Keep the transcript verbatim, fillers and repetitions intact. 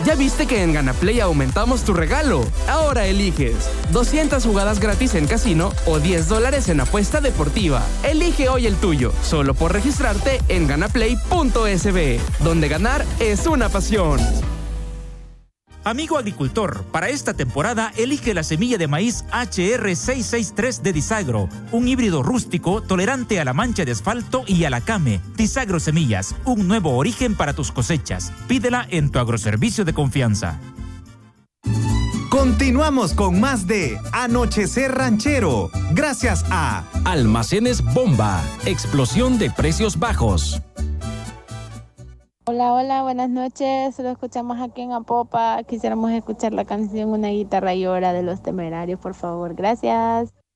¿Ya viste que en GanaPlay aumentamos tu regalo? Ahora eliges doscientas jugadas gratis en casino o diez dólares en apuesta deportiva. Elige hoy el tuyo, solo por registrarte en ganaplay punto es be, donde ganar es una pasión. Amigo agricultor, para esta temporada elige la semilla de maíz hache erre seiscientos sesenta y tres de Disagro, un híbrido rústico tolerante a la mancha de asfalto y a la came. Disagro Semillas, un nuevo origen para tus cosechas. Pídela en tu agroservicio de confianza. Continuamos con más de Anochecer Ranchero, gracias a Almacenes Bomba, explosión de precios bajos. Hola, hola, buenas noches. Lo escuchamos aquí en Apopa. Quisiéramos escuchar la canción Una guitarra llora de Los Temerarios, por favor. Gracias.